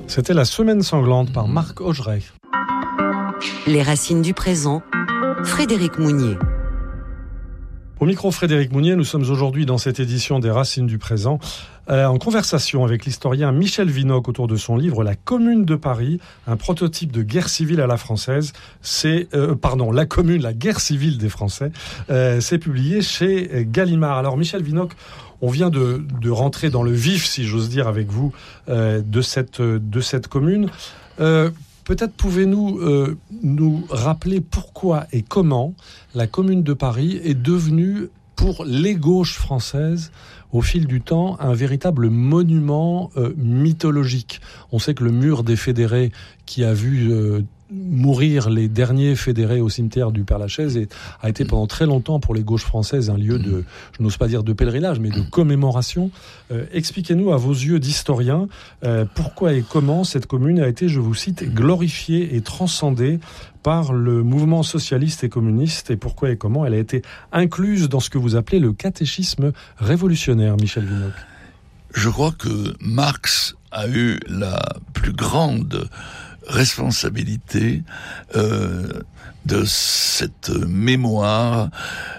C'était La Semaine sanglante par Marc Augeret. Les racines du présent, Frédéric Mounier. Au micro Frédéric Mounier, nous sommes aujourd'hui dans cette édition des Racines du présent en conversation avec l'historien Michel Vinocq autour de son livre La Commune de Paris, un prototype de guerre civile à la française. La Commune, la guerre civile des Français. C'est publié chez Gallimard. Alors Michel Vinocq, on vient de rentrer dans le vif, si j'ose dire, avec vous, de cette commune. Peut-être pouvez-vous nous rappeler pourquoi et comment la Commune de Paris est devenue, pour les gauches françaises, au fil du temps, un véritable monument mythologique. On sait que le mur des fédérés, qui a vu mourir les derniers fédérés au cimetière du Père-Lachaise, a été pendant très longtemps pour les gauches françaises un lieu de, je n'ose pas dire de pèlerinage, mais de commémoration. Expliquez-nous à vos yeux d'historien pourquoi et comment cette commune a été, je vous cite, glorifiée et transcendée par le mouvement socialiste et communiste, et pourquoi et comment elle a été incluse dans ce que vous appelez le catéchisme révolutionnaire, Michel Vinocq. Je crois que Marx a eu la plus grande responsabilité de cette mémoire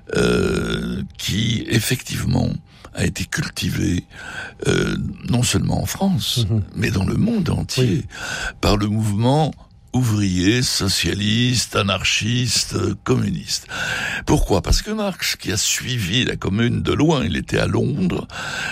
qui effectivement a été cultivée non seulement en France, mais dans le monde entier, par le mouvement ouvrier, socialiste, anarchiste, communiste. Pourquoi ? Parce que Marx, qui a suivi la Commune de loin, il était à Londres,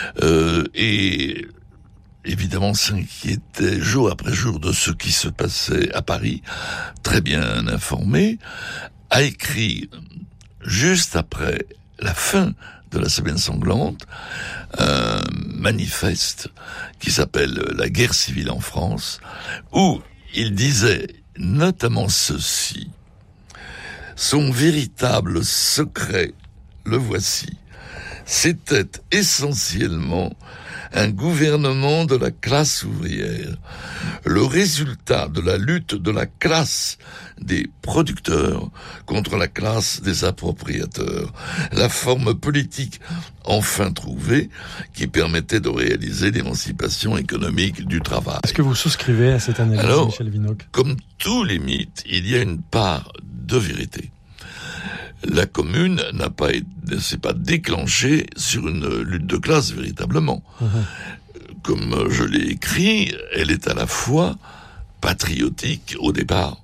et évidemment s'inquiétait jour après jour de ce qui se passait à Paris, très bien informé, a écrit, juste après la fin de la Semaine sanglante, un manifeste qui s'appelle « La guerre civile en France », où il disait notamment ceci: « Son véritable secret, le voici, c'était essentiellement un gouvernement de la classe ouvrière, le résultat de la lutte de la classe des producteurs contre la classe des appropriateurs, la forme politique enfin trouvée qui permettait de réaliser l'émancipation économique du travail. » Est-ce que vous souscrivez à cette analyse, Alors, Michel Vinocq ? Comme tous les mythes, il y a une part de vérité. La Commune ne s'est pas déclenchée sur une lutte de classe véritablement. Comme je l'ai écrit, elle est à la fois patriotique au départ,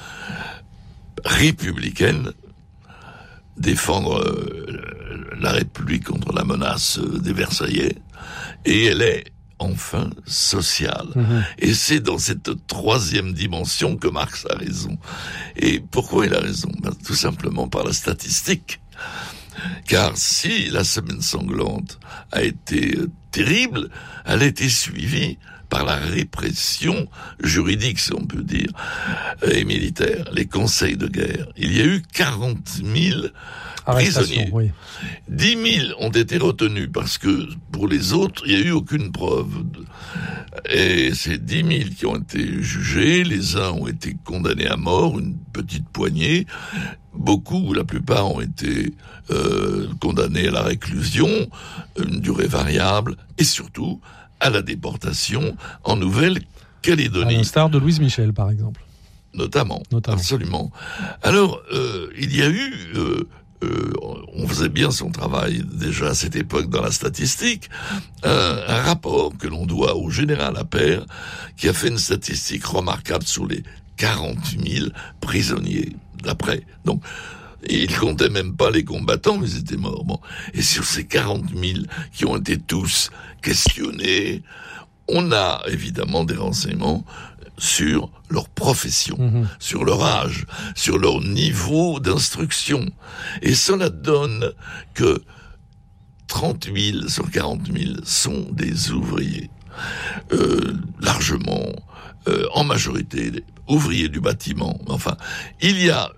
républicaine, défendre la République contre la menace des Versaillais, et elle est enfin sociale. Et c'est dans cette troisième dimension que Marx a raison. Et pourquoi il a raison ? Tout simplement par la statistique. Car si la Semaine sanglante a été terrible, elle a été suivie par la répression juridique, si on peut dire, et militaire, les conseils de guerre. Il y a eu 40 000 prisonniers. Oui. 10 000 ont été retenus parce que pour les autres, il n'y a eu aucune preuve. Et ces 10 000 qui ont été jugés, les uns ont été condamnés à mort, une petite poignée. Beaucoup, la plupart, ont été condamnés à la réclusion, une durée variable, et surtout à la déportation en Nouvelle-Calédonie. À l'instar de Louise Michel, par exemple. Notamment. Absolument. Alors, il y a eu... on faisait bien son travail déjà à cette époque dans la statistique, un rapport que l'on doit au général Appert, qui a fait une statistique remarquable sur les 40 000 prisonniers d'après. Donc, il comptait même pas les combattants, mais ils étaient morts. Bon. Et sur ces 40 000 qui ont été tous questionnés, on a évidemment des renseignements sur leur profession, sur leur âge, sur leur niveau d'instruction. Et cela donne que 30 000 sur 40 000 sont des ouvriers. Largement, en majorité, ouvriers du bâtiment. Enfin, il y a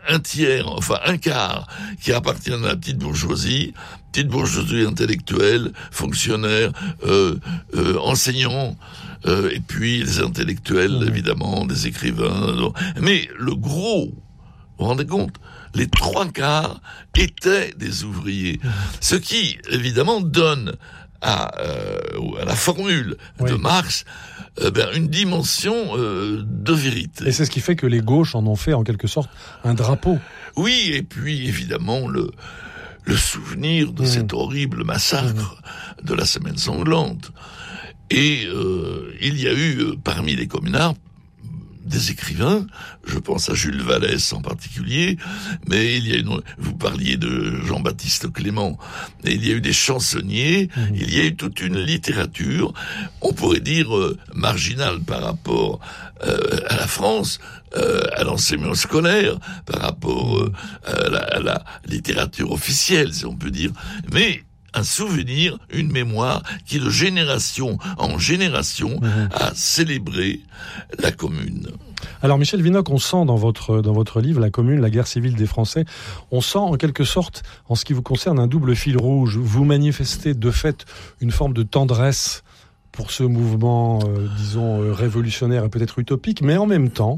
un quart qui appartient à la petite bourgeoisie intellectuelle, fonctionnaire, enseignants, et puis les intellectuels, évidemment, des écrivains. Mais le gros, vous vous rendez compte, les 3 quarts étaient des ouvriers. Ce qui, évidemment, donne à la formule de Marx, une dimension de vérité. Et c'est ce qui fait que les gauches en ont fait en quelque sorte un drapeau. Oui, et puis évidemment le souvenir de cet horrible massacre de la Semaine sanglante. Et il y a eu parmi les communards des écrivains, je pense à Jules Vallès en particulier, mais il y a vous parliez de Jean-Baptiste Clément, et il y a eu des chansonniers, il y a eu toute une littérature, on pourrait dire marginale par rapport à la France, à l'enseignement scolaire, par rapport à la littérature officielle, si on peut dire, mais un souvenir, une mémoire qui de génération en génération a célébré la Commune. Alors Michel Vinocq, on sent dans votre livre, La Commune, la guerre civile des Français, on sent en quelque sorte, en ce qui vous concerne, un double fil rouge. Vous manifestez de fait une forme de tendresse pour ce mouvement, révolutionnaire et peut-être utopique, mais en même temps,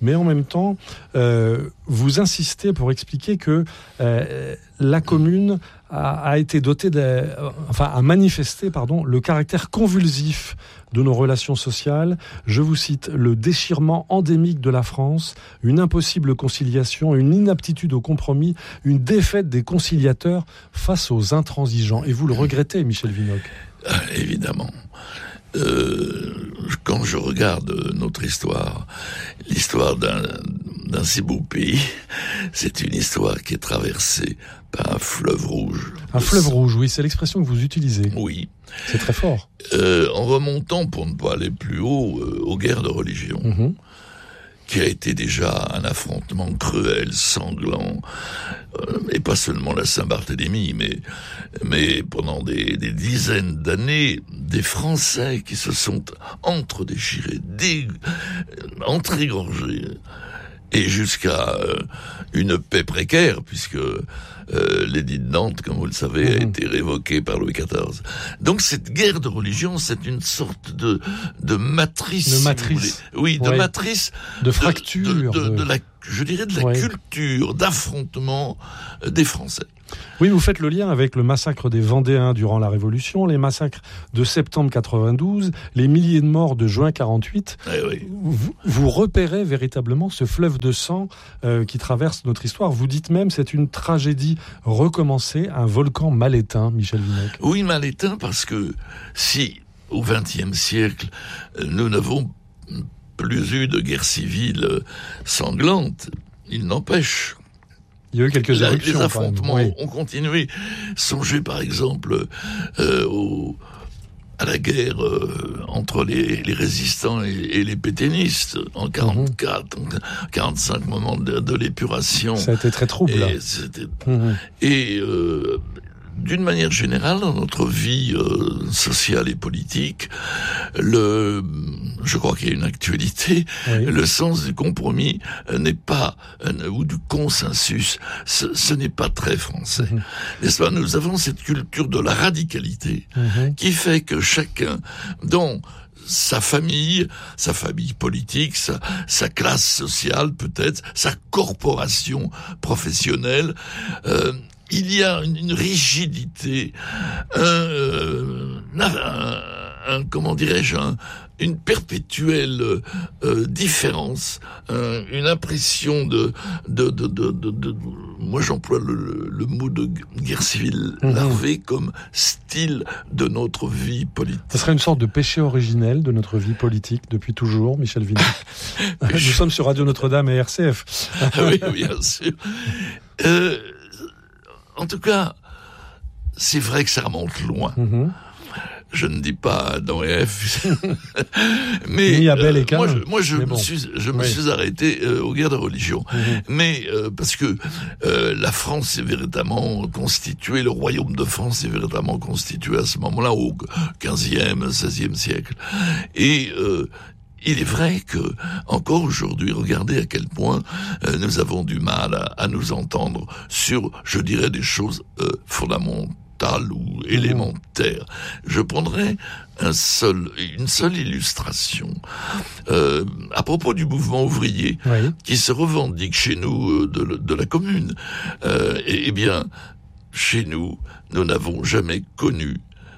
vous insistez pour expliquer que la Commune a été dotée a manifesté, le caractère convulsif de nos relations sociales. Je vous cite: le déchirement endémique de la France, une impossible conciliation, une inaptitude au compromis, une défaite des conciliateurs face aux intransigeants. Et vous le regrettez, Michel Vinocq? Évidemment. Quand je regarde notre histoire, l'histoire d'un si beau pays, c'est une histoire qui est traversée par un fleuve rouge. Un fleuve rouge, oui, c'est l'expression que vous utilisez. Oui. C'est très fort. En remontant, pour ne pas aller plus haut, aux guerres de religion, qui a été déjà un affrontement cruel, sanglant, et pas seulement la Saint-Barthélemy, mais pendant des dizaines d'années, des Français qui se sont entre-déchirés, entre-égorgés, et jusqu'à une paix précaire, puisque l'édit de Nantes, comme vous le savez, a été révoqué par Louis XIV. Donc cette guerre de religion, c'est une sorte de matrice. De matrice. Oui, de matrice. De fracture. De la culture d'affrontement des Français. Oui, vous faites le lien avec le massacre des Vendéens durant la Révolution, les massacres de septembre 92, les milliers de morts de juin 48. Oui. Vous repérez véritablement ce fleuve de sang qui traverse notre histoire. Vous dites même c'est une tragédie recommencée, un volcan mal éteint, Michel Vinocq. Oui, mal éteint, parce que si au XXe siècle nous n'avons plus eu de guerre civile sanglante, il n'empêche. Il y a eu quelques éruptions. Les affrontements ont continué. Songez par exemple à la guerre entre les résistants et les pétainistes en 44, 45, moment de l'épuration. Ça a été très trouble. Et d'une manière générale, dans notre vie sociale et politique, je crois qu'il y a une actualité, le sens du compromis n'est pas, ou du consensus, ce n'est pas très français. N'est-ce pas? Nous avons cette culture de la radicalité qui fait que chacun, dans sa famille politique, sa classe sociale peut-être, sa corporation professionnelle, il y a une rigidité, une perpétuelle différence, une impression de moi j'emploie le mot de guerre civile larvée comme style de notre vie politique. Ce serait une sorte de péché originel de notre vie politique depuis toujours, Michel Vinocq. Nous sommes sur Radio Notre-Dame et RCF. Oui, bien sûr. En tout cas, c'est vrai que ça remonte loin. Je ne dis pas dans EF, mais ni Abel et Cain. Moi, je me suis arrêté aux guerres de religion, mais parce que la France est véritablement constituée, le royaume de France est véritablement constitué à ce moment-là au 15e, 16e siècle, et il est vrai que, encore aujourd'hui, regardez à quel point nous avons du mal à nous entendre sur, je dirais, des choses fondamentales ou élémentaires. Je prendrai une seule illustration. À propos du mouvement ouvrier, qui se revendique chez nous de la Commune, eh bien, chez nous, nous n'avons jamais connu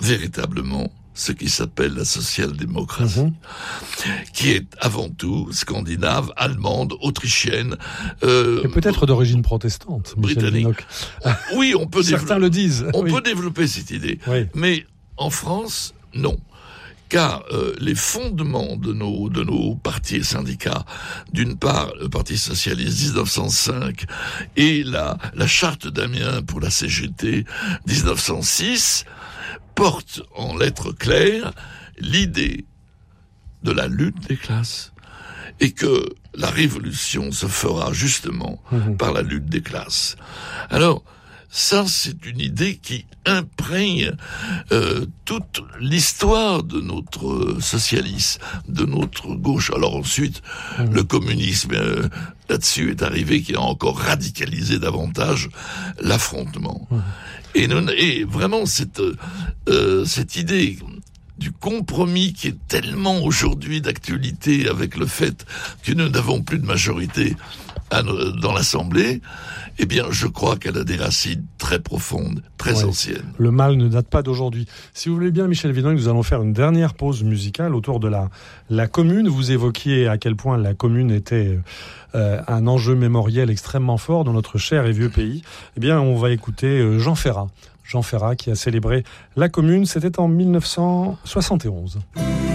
véritablement ce qui s'appelle la social-démocratie, qui est avant tout scandinave, allemande, autrichienne, et peut-être d'origine protestante, britannique. Oui, on peut certains le disent. On peut développer cette idée, mais en France, non. Car les fondements de nos partis et syndicats, d'une part le Parti socialiste 1905 et la charte d'Amiens pour la CGT 1906, portent en lettres claires l'idée de la lutte des classes et que la révolution se fera justement par la lutte des classes. Alors, ça, c'est une idée qui imprègne toute l'histoire de notre socialisme, de notre gauche. Alors ensuite, le communisme, là-dessus, est arrivé, qui a encore radicalisé davantage l'affrontement. Et vraiment, cette idée du compromis qui est tellement aujourd'hui d'actualité avec le fait que nous n'avons plus de majorité dans l'Assemblée, eh bien, je crois qu'elle a des racines très profondes, très anciennes. Le mal ne date pas d'aujourd'hui. Si vous voulez bien, Michel Vinocq, nous allons faire une dernière pause musicale autour de la commune. Vous évoquiez à quel point la commune était un enjeu mémoriel extrêmement fort dans notre cher et vieux pays. Eh bien, on va écouter Jean Ferrat. Jean Ferrat qui a célébré la commune, c'était en 1971.